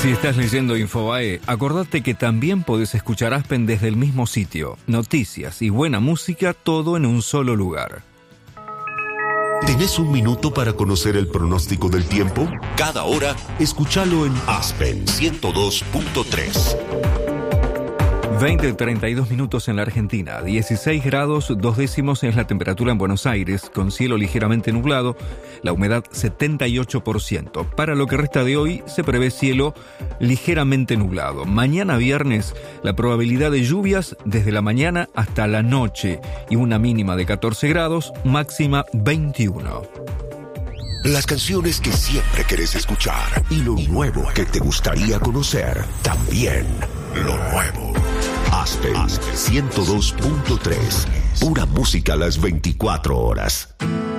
Si estás leyendo Infobae, acordate que también podés escuchar Aspen desde el mismo sitio. Noticias y buena música, todo en un solo lugar. ¿Tenés un minuto para conocer el pronóstico del tiempo? Cada hora, escúchalo en Aspen 102.3. 20:32 minutos en la Argentina, 16 grados 2 décimos es la temperatura en Buenos Aires, con cielo ligeramente nublado, la humedad 78%. Para lo que resta de hoy se prevé cielo ligeramente nublado. Mañana viernes la probabilidad de lluvias desde la mañana hasta la noche y una mínima de 14 grados, máxima 21. Las canciones que siempre querés escuchar y lo nuevo que te gustaría conocer. También lo nuevo. Aspen 102.3. Pura música a las 24 horas.